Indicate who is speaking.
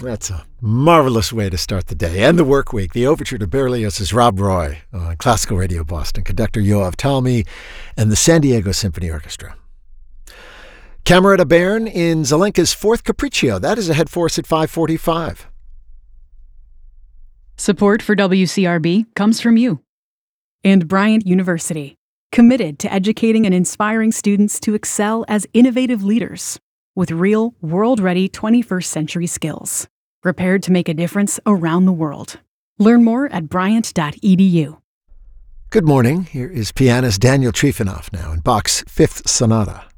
Speaker 1: That's a marvelous way to start the day and the work week. The overture to Berlioz's Rob Roy on Classical Radio Boston, conductor Yoav Talmi, and the San Diego Symphony Orchestra. Cameretta Bairn in Zelenka's Fourth Capriccio. That is ahead for us at 5:45.
Speaker 2: Support for WCRB comes from you and Bryant University, committed to educating and inspiring students to excel as innovative leaders with real, world-ready 21st century skills, prepared to make a difference around the world. Learn more at bryant.edu.
Speaker 1: Good morning. Here is pianist Daniel Trifonov now in Bach's Fifth Sonata.